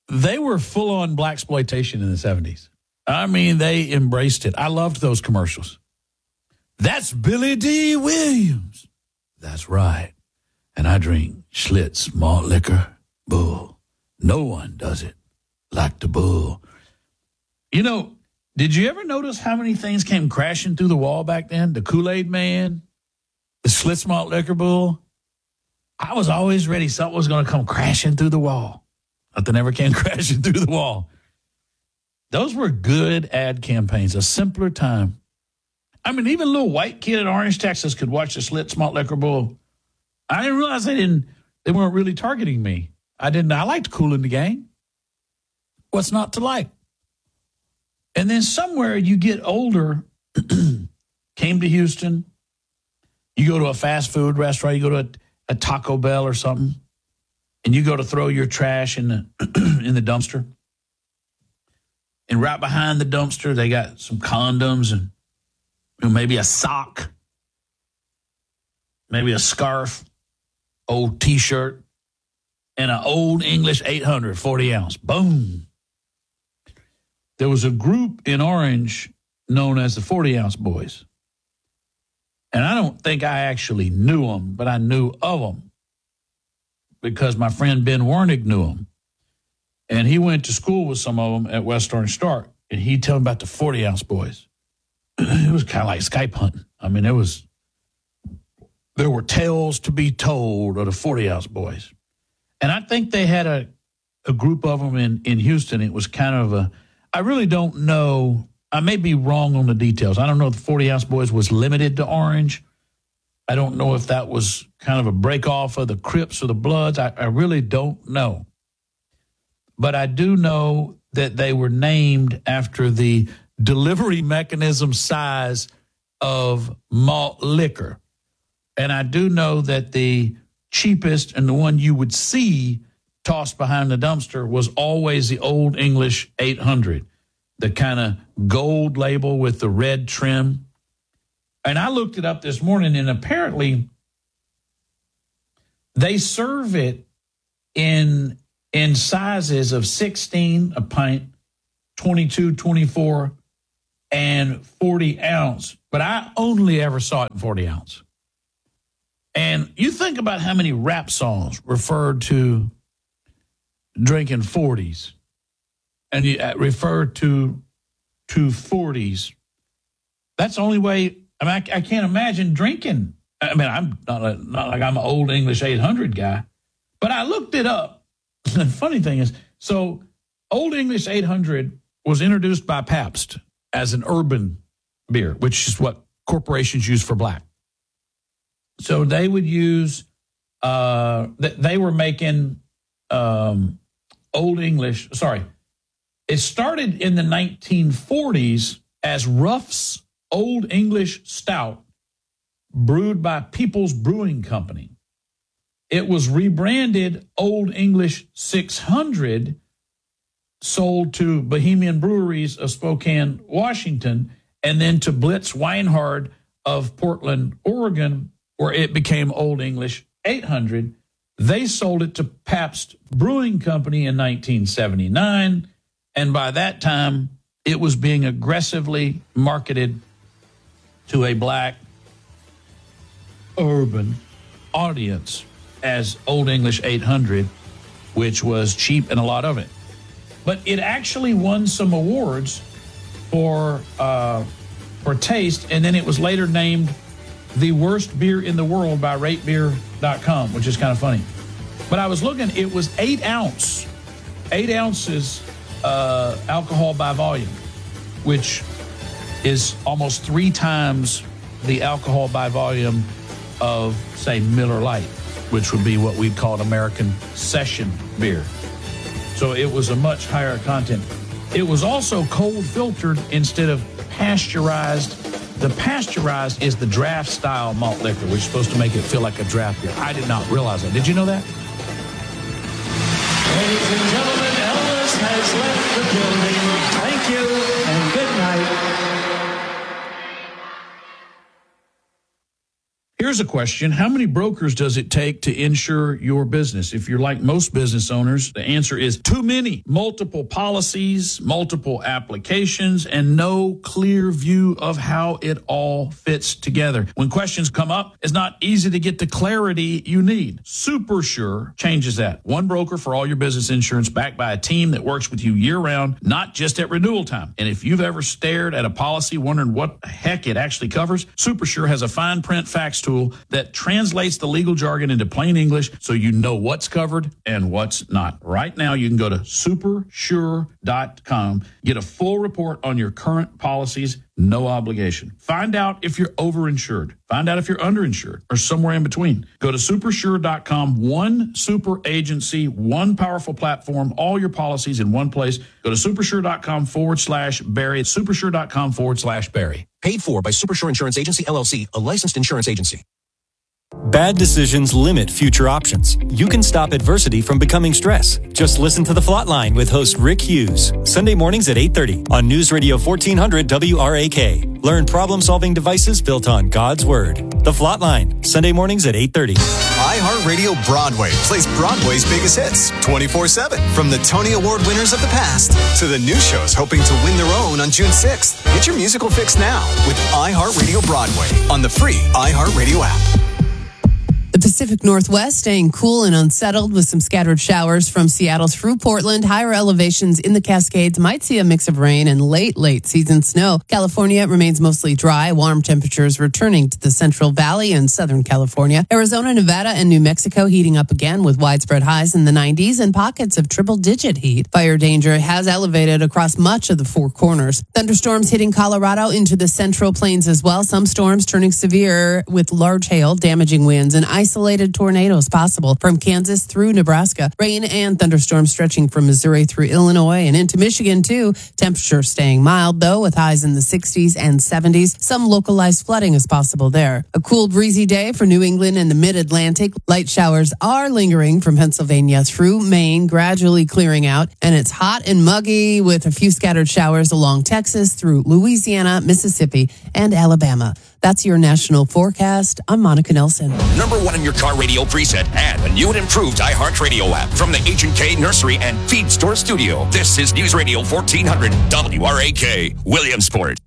they were full-on blaxploitation in the 70s. I mean, they embraced it. I loved those commercials. That's Billy D. Williams. That's right. And I drink Schlitz malt liquor, Bull. No one does it like the Bull. You know, did you ever notice how many things came crashing through the wall back then? The Kool-Aid Man, the Schlitz malt liquor, Bull. I was always ready something was going to come crashing through the wall. Nothing ever came crashing through the wall. Those were good ad campaigns, a simpler time. I mean, even a little white kid in Orange, Texas could watch the Schlitz malt liquor, Bull. I didn't realize they weren't really targeting me. I liked Kool in the Gang. What's not to like? And then somewhere you get older, came to Houston, you go to a fast food restaurant, you go to a Taco Bell or something, and you go to throw your trash in the in the dumpster. And right behind the dumpster, they got some condoms and maybe a sock, maybe a scarf, old T-shirt, and an Old English 800 40-ounce. Boom. There was a group in Orange known as the 40-ounce boys. And I don't think I actually knew them, but I knew of them because my friend Ben Warnick knew them. And he went to school with some of them at West Orange Stark, and he'd tell them about the 40-ounce boys. It was kind of like Skype hunting. I mean, there were tales to be told of the 40-ounce boys. And I think they had a group of them in Houston. It was kind of I really don't know. I may be wrong on the details. I don't know if the 40-ounce boys was limited to Orange. I don't know if that was kind of a break off of the Crips or the Bloods. I really don't know. But I do know that they were named after the delivery mechanism size of malt liquor. And I do know that the cheapest and the one you would see tossed behind the dumpster was always the Old English 800, the kind of gold label with the red trim. And I looked it up this morning, and apparently they serve it in sizes of 16 a pint, 22, 24, and 40 ounce. But I only ever saw it in 40 ounce. And you think about how many rap songs referred to drinking 40s, and you refer to 40s. That's the only way. I mean, I can't imagine drinking. I mean, I'm not like I'm an Old English 800 guy, but I looked it up. The funny thing is, so Old English 800 was introduced by Pabst as an urban beer, which is what corporations use for black. So they would use, they were making Old English, it started in the 1940s as Ruff's Old English Stout, brewed by People's Brewing Company. It was rebranded Old English 600, sold to Bohemian Breweries of Spokane, Washington, and then to Blitz Weinhard of Portland, Oregon, where it became Old English 800. They sold it to Pabst Brewing Company in 1979, and by that time, it was being aggressively marketed to a black urban audience as Old English 800, which was cheap and a lot of it. But it actually won some awards for taste, and then it was later named the worst beer in the world by ratebeer.com, which is kind of funny. But I was looking, it was 8 ounces alcohol by volume, which is almost 3 times the alcohol by volume of, say, Miller Lite, which would be what we'd call an American session beer. So it was a much higher content. It was also cold filtered instead of pasteurized. The pasteurized is the draft style malt liquor, which is supposed to make it feel like a draft beer. I did not realize that. Did you know that? Ladies and gentlemen, Elvis has left the building. Thank you and good night. Here's Here's a question. How many brokers does it take to insure your business? If you're like most business owners, the answer is too many. Multiple policies, multiple applications, and no clear view of how it all fits together. When questions come up, it's not easy to get the clarity you need. SuperSure changes that. One broker for all your business insurance, backed by a team that works with you year-round, not just at renewal time. And if you've ever stared at a policy wondering what the heck it actually covers, SuperSure has a fine print facts tool that translates the legal jargon into plain English so you know what's covered and what's not. Right now, you can go to supersure.com, get a full report on your current policies, no obligation. Find out if you're overinsured. Find out if you're underinsured or somewhere in between. Go to supersure.com, one super agency, one powerful platform, all your policies in one place. Go to supersure.com/Barry. It's supersure.com/Barry. Paid for by Supersure Insurance Agency, LLC, a licensed insurance agency. Bad decisions limit future options. You can stop adversity from becoming stress. Just listen to The Flatline with host Rick Hughes. Sunday mornings at 8:30 on News Radio 1400 WRAK. Learn problem-solving devices built on God's Word. The Flatline, Sunday mornings at 8:30. iHeartRadio Broadway plays Broadway's biggest hits 24/7. From the Tony Award winners of the past to the new shows hoping to win their own on June 6th. Get your musical fix now with iHeartRadio Broadway on the free iHeartRadio app. The Pacific Northwest staying cool and unsettled with some scattered showers from Seattle through Portland. Higher elevations in the Cascades might see a mix of rain and late season snow. California remains mostly dry. Warm temperatures returning to the Central Valley and Southern California. Arizona, Nevada, and New Mexico heating up again with widespread highs in the 90s and pockets of triple-digit heat. Fire danger has elevated across much of the Four Corners. Thunderstorms hitting Colorado into the Central Plains as well. Some storms turning severe with large hail, damaging winds, and isolated tornadoes possible from Kansas through Nebraska. Rain and thunderstorms stretching from Missouri through Illinois and into Michigan too. Temperatures staying mild though with highs in the 60s and 70s. Some localized flooding is possible there. A cool breezy day for New England and the mid-Atlantic. Light showers are lingering from Pennsylvania through Maine, gradually clearing out. And it's hot and muggy with a few scattered showers along Texas through Louisiana, Mississippi, and Alabama. That's your national forecast. I'm Monica Nelson. Number one in your car radio preset and a new and improved iHeartRadio app from the H&K Nursery and Feed Store Studio. This is News Radio 1400 WRAK, Williamsport.